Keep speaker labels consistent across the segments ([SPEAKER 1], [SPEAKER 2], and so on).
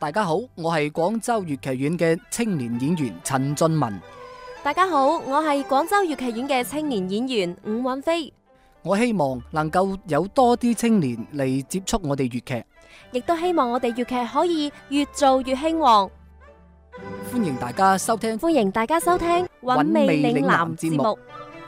[SPEAKER 1] 大家好，我係廣州粵劇院嘅青年演員陳俊文。
[SPEAKER 2] 大家好，我係廣州粵劇院嘅青年演員伍允飛。
[SPEAKER 1] 我希望能夠有多啲青年嚟接觸我哋粵劇，
[SPEAKER 2] 亦都希望我哋粵劇可以越做越興旺。
[SPEAKER 1] 歡迎大家收聽
[SPEAKER 2] 韻味嶺南節目。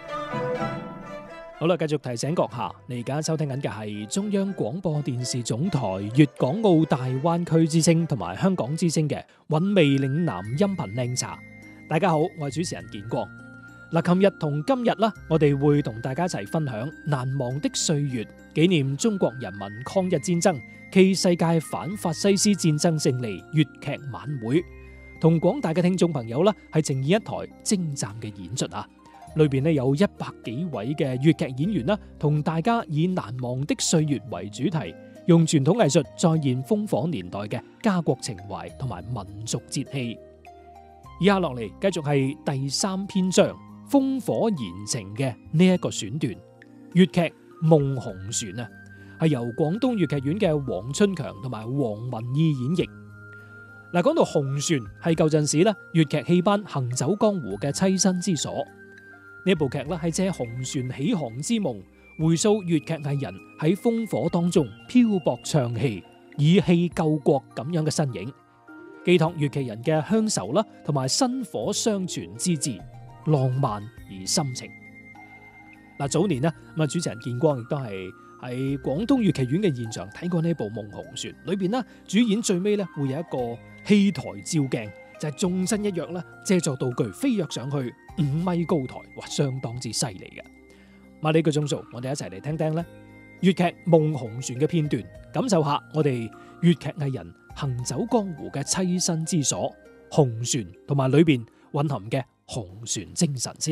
[SPEAKER 3] 好啦，繼續提醒閣下，你而家收聽緊嘅係中央廣播電視總台粵港澳大灣區之聲同埋香港之聲嘅韻味嶺南音頻靚茶。大家好，我係主持人建光。嗱，琴日同今日啦，我哋會同大家一齊分享難忘的歲月，紀念中國人民抗日戰爭暨世界反法西斯戰爭勝利粵劇晚會，同廣大嘅聽眾朋友啦，係呈現一台精湛嘅演出啊！裏邊咧有100幾位嘅粵劇演員啦，同大家以難忘的歲月為主題，用傳統藝術再現烽火年代嘅家國情懷同埋民族節氣。以下落嚟繼續係第3篇章烽火燃情嘅呢一個選段，粵劇《夢紅船》啊，係由廣東粵劇院嘅黃春強同埋黃文義演繹。嗱，講到紅船係舊陣時咧粵劇戲班行走江湖嘅棲身之所。呢部劇咧係借紅船起航之夢，回溯粵劇藝人喺烽火當中漂泊唱戲，以戲救國咁樣嘅身影，寄託粵劇人嘅鄉愁啦，同埋薪火相傳之志，浪漫而深情。嗱，早年呢，咁啊主持人建光亦都係喺廣東粵劇院嘅現場睇過呢部《夢紅船》，裏邊呢主演最尾咧會有一個戲台照鏡，就係縱身一躍啦，借助道具飛躍上去5米高台，哇，相當之犀利嘅。咁呢個鐘數，我哋一齊嚟聽聽咧粵劇《夢紅船》嘅片段，感受下我哋粵劇藝人行走江湖嘅棲身之所紅船，同埋裏邊蘊含嘅紅船精神先。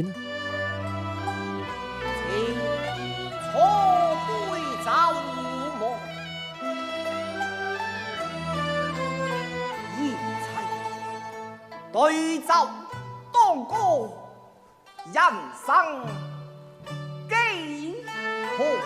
[SPEAKER 4] 對酒當歌，人生幾何